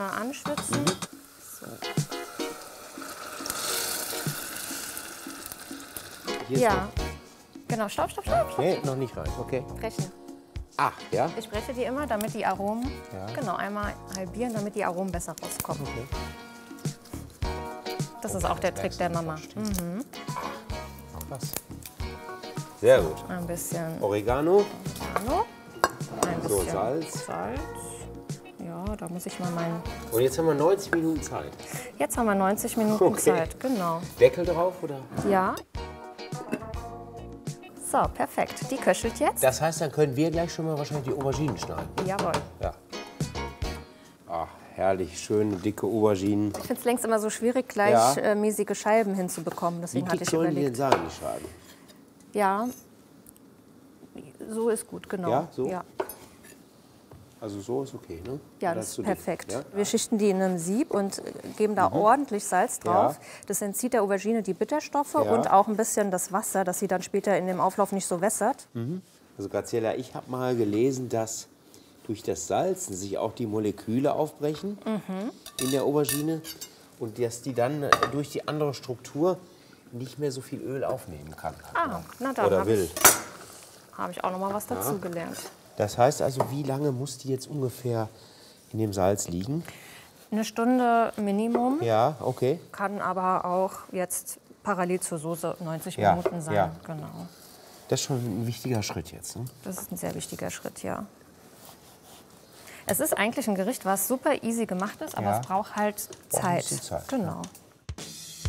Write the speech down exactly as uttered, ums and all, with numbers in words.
Anschwitzen. Mhm. So. Hier ist Ja, noch. genau. Stopp, stopp, stopp. stopp. Nee, noch nicht rein. Okay. Brechen. Ach, ja? Ich breche die immer, damit die Aromen, Ja. genau, einmal halbieren, damit die Aromen besser rauskommen. Okay. Das Oh, ist auch der das Trick merkst der du Mama. fast. Mhm. Krass. Sehr gut. Ein bisschen Oregano. Oregano, ein So, bisschen Salz. Salz. Ja, da muss ich mal meinen... Und jetzt haben wir neunzig Minuten Zeit. Jetzt haben wir neunzig Minuten Okay. Zeit, genau. Deckel drauf, oder? Ja. So, perfekt. Die köchelt jetzt. Das heißt, dann können wir gleich schon mal wahrscheinlich die Auberginen schneiden. Jawohl. Ja. Ach, herrlich, schöne, dicke Auberginen. Ich finde es längst immer so schwierig, gleich Ja. äh, mäßige Scheiben hinzubekommen. Wie Deswegen hatte dick ich sollen die denn überlegt. sein, die Scheiben? Ja, so ist gut, genau. Ja, so? Ja, Also so ist okay, ne? ja Oder das ist zu dick? perfekt. Ja? Wir schichten die in einem Sieb und äh, geben da ordentlich Salz drauf. Ja. Das entzieht der Aubergine die Bitterstoffe Ja. und auch ein bisschen das Wasser, dass sie dann später in dem Auflauf nicht so wässert. Also Graziella, ich habe mal gelesen, dass durch das Salzen sich auch die Moleküle aufbrechen in der Aubergine und dass die dann äh, durch die andere Struktur nicht mehr so viel Öl aufnehmen kann. Ah, na dann Oder habe will. ich, hab ich auch noch mal was dazu gelernt. Das heißt also, wie lange muss die jetzt ungefähr in dem Salz liegen? Eine Stunde Minimum, Ja, okay. kann aber auch jetzt parallel zur Soße neunzig Ja, Minuten sein. ja. Genau. Das ist schon ein wichtiger Schritt jetzt. Ne? Das ist ein sehr wichtiger Schritt, ja. Es ist eigentlich ein Gericht, was super easy gemacht ist, aber Ja. es braucht halt Braucht ein Zeit. bisschen Zeit, Genau.